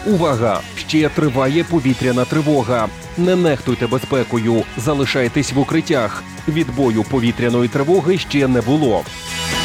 Увага! Ще триває повітряна тривога. Не нехтуйте безпекою, залишайтесь в укриттях. Відбою повітряної тривоги ще не було.